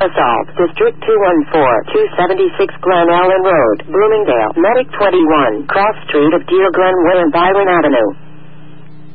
Assault. District 214, 276 Glen Ellen Road, Bloomingdale. Medic 21, Cross Street of Deer Glen Way and Byron Avenue.